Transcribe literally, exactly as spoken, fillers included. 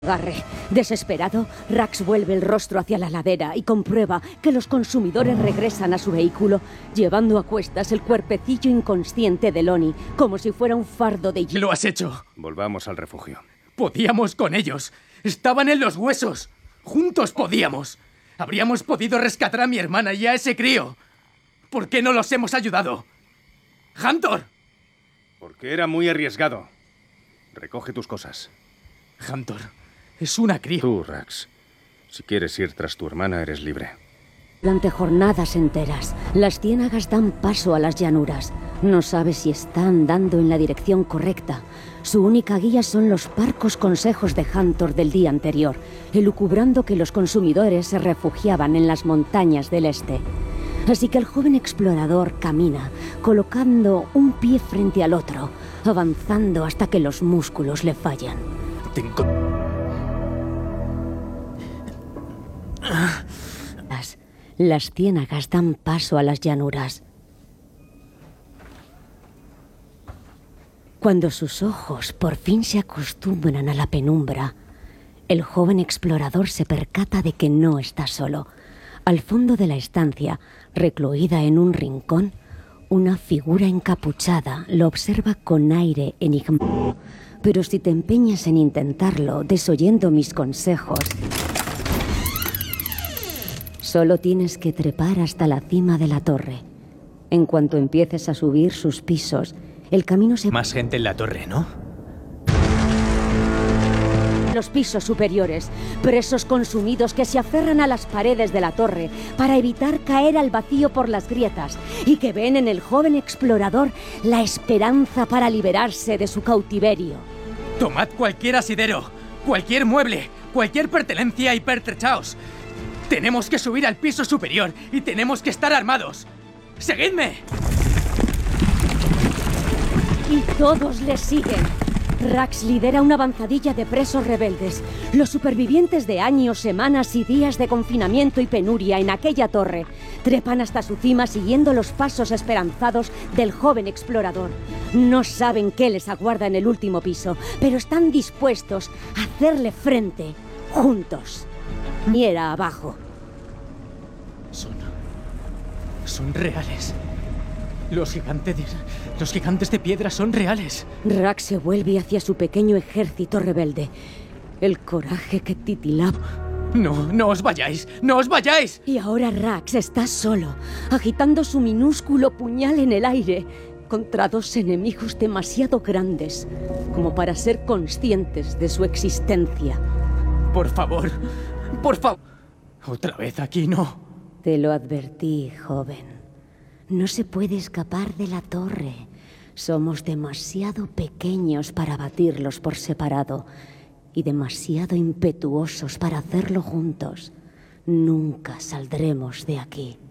Agarre. Desesperado, Rax vuelve el rostro hacia la ladera y comprueba que los consumidores regresan a su vehículo, llevando a cuestas el cuerpecillo inconsciente de Lonnie, como si fuera un fardo de hielo. ¡Lo has hecho! Volvamos al refugio. Podíamos con ellos. Estaban en los huesos. Juntos podíamos. Habríamos podido rescatar a mi hermana y a ese crío. ¿Por qué no los hemos ayudado? ¡Hunter! Porque era muy arriesgado. Recoge tus cosas. Hunter, es una cría. Tú, Rax, si quieres ir tras tu hermana, eres libre. Durante jornadas enteras, las ciénagas dan paso a las llanuras. No sabe si está andando en la dirección correcta. Su única guía son los parcos consejos de Hunter del día anterior, elucubrando que los consumidores se refugiaban en las montañas del este. Así que el joven explorador camina, colocando un pie frente al otro, avanzando hasta que los músculos le fallan. Tengo... Las, las ciénagas dan paso a las llanuras. Cuando sus ojos por fin se acostumbran a la penumbra, el joven explorador se percata de que no está solo. Al fondo de la estancia, recluida en un rincón, una figura encapuchada lo observa con aire enigmático. Pero si te empeñas en intentarlo, desoyendo mis consejos, solo tienes que trepar hasta la cima de la torre. En cuanto empieces a subir sus pisos, el camino se... Más gente en la torre, ¿no? Los pisos superiores, presos consumidos que se aferran a las paredes de la torre para evitar caer al vacío por las grietas y que ven en el joven explorador la esperanza para liberarse de su cautiverio. Tomad cualquier asidero, cualquier mueble, cualquier pertenencia y pertrechaos. Tenemos que subir al piso superior y tenemos que estar armados. ¡Seguidme! Y todos le siguen. Rax lidera una avanzadilla de presos rebeldes. Los supervivientes de años, semanas y días de confinamiento y penuria en aquella torre trepan hasta su cima siguiendo los pasos esperanzados del joven explorador. No saben qué les aguarda en el último piso, pero están dispuestos a hacerle frente, juntos. Mira abajo. Son... son reales. Los gigantes de... los gigantes de piedra son reales. Rax se vuelve hacia su pequeño ejército rebelde. El coraje que titilaba. No, no os vayáis, no os vayáis. Y ahora Rax está solo, agitando su minúsculo puñal en el aire contra dos enemigos demasiado grandes como para ser conscientes de su existencia. Por favor, por favor. Otra vez aquí, no. Te lo advertí, joven. No se puede escapar de la torre. Somos demasiado pequeños para batirlos por separado y demasiado impetuosos para hacerlo juntos. Nunca saldremos de aquí.